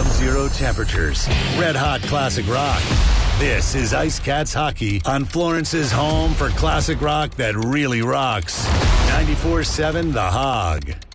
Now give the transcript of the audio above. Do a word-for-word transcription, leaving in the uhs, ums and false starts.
sub-zero temperatures. Red hot classic rock. This is Ice Cats Hockey on Florence's home for classic rock that really rocks. ninety-four seven The Hog.